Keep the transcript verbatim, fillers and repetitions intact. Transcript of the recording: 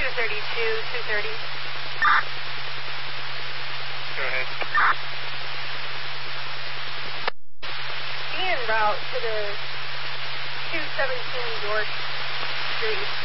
two thirty-two, two thirty. Go ahead. Be en route to the two seventeen York Street.